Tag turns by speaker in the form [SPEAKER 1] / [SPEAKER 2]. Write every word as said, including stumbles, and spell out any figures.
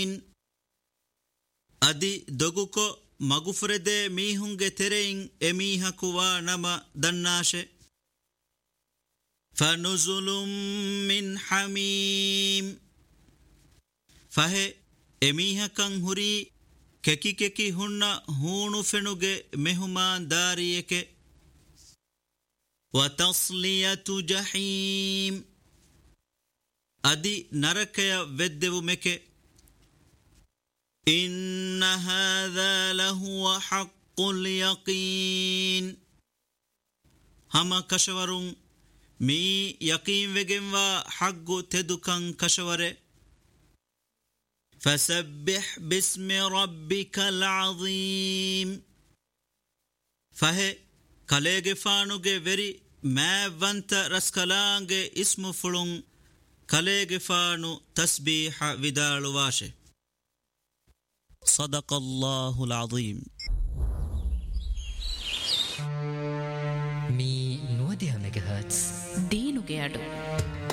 [SPEAKER 1] ಅದಿ ದೊಗುಕೊ ಮಗುಫುರೆದೆ ಮೀಹುಂಗೆ ತೆರೆಯಿಂ ಎಮೀಹಕುವಾ ನಮ ದನ್ನಾಶೆ ಫನುಜುಲುಂ ಮಿನ್ ಹಮೀಮ್ ಫಹೆ ಎಮೀಹಕಂ ಹುರಿ ಕೆಕಿ ಕೆಕಿ ಹುಣ್ಣ ಹೂಣು ಫೆಣುಗೆ ಮೆಹುಮಾನ್ ದಾರಿಯಕೆ ವತಸ್ಲಿಯತು ಜಹೀಮ್ ಅದಿ ನರಕಯ ವೆದ್ದೆವು ಮೆಕೆ إن هذا لهو حق اليقين هما كشورون مي يقين وجنوا حق تدكن كشوره فسبح باسم ربك العظيم فهي كليغ فانوغ وري ما وانت رسكلانغ اسم فلون كليغ فانو تسبيح ودال واشه صدق الله العظيم
[SPEAKER 2] مي نوديها ميجا هرتز
[SPEAKER 3] دينو جيادو